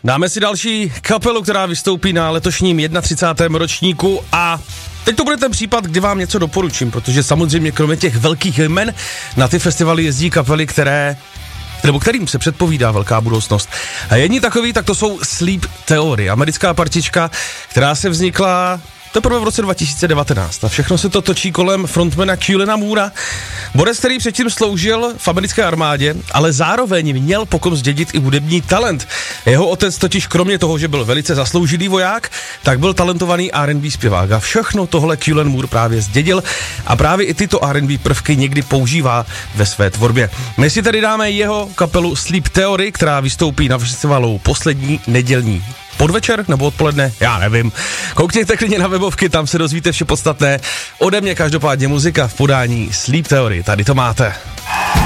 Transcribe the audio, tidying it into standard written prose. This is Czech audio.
Dáme si další kapelu, která vystoupí na letošním 31. ročníku a teď to bude ten případ, kdy vám něco doporučím, protože samozřejmě kromě těch velkých jmen na ty festivaly jezdí kapely, kterým se předpovídá velká budoucnost. A jedni takový, tak to jsou Sleep Theory, americká partička, která se vznikla teprve v roce 2019 a všechno se to točí kolem frontmana Culena Moora. Borec, který předtím sloužil v americké armádě, ale zároveň měl po kom zdědit i hudební talent. Jeho otec totiž kromě toho, že byl velice zasloužilý voják, tak byl talentovaný R&B zpěvák a všechno tohle Culen Moore právě zdědil a právě i tyto R&B prvky někdy používá ve své tvorbě. My si tedy dáme jeho kapelu Sleep Theory, která vystoupí na festivalu poslední nedělní podvečer nebo odpoledne, já nevím. Koukněte klidně na webovky, tam se dozvíte vše podstatné. Ode mě každopádně muzika v podání Sleep Theory, tady to máte.